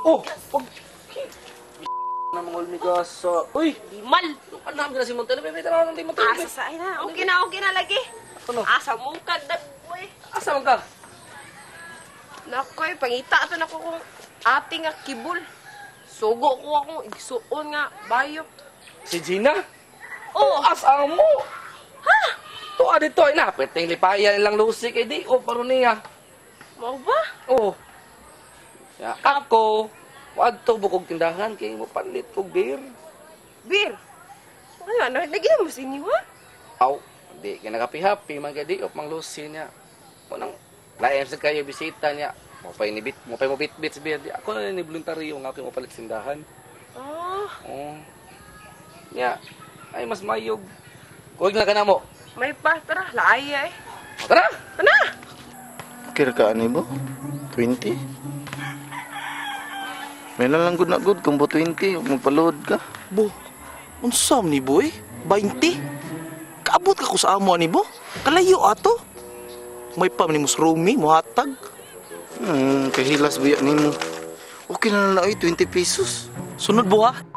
Oh, pag... na mga ulmigasa. Uy! Limal. Ano namin na si Montero? Bebe, tara natin Montero. Asa sa na. Okay na lagi. Ano? Asa mo ka, boy. Asa man ka? Nakoy, pangita ito na ko kung ating nga kibul. Sugo ko akong igsuon nga bayok. Si Gina? Oo. Asa mo? Ha? To adito ay na. Pweteng lipayan nilang lusik. Eh di, o paro niya. Mau ba? Oo. Ya, ako, wag to bukog tindahan. Kaya mo palit ko beer. Bir. Ano, naging mo sinyo, ha? Aw, di ka nakapi-happy. Magadi, o pang lusi niya. Unang, layan sa kayo bisita niya. Mo pa mo bit-bit sa beer. Di, ako na ni voluntaryo nga ako mo palit tindahan. Oh, Oo. Ya, ay mas mayog. Huwag na ka na mo. may pa. Tara, laaya eh. Tara! Kana? Kira ka ani ba? 20? May lang good na good kung bo 20, magpaload ka. Bo, unsam ni boy? 20? Kaabot ka ko sa amo ni bo? Kalayo ato. May pa ni mus roomy, muhatag. Kahilas biya nimo. Okay na lang ay 20 pesos. Sunod bo ha?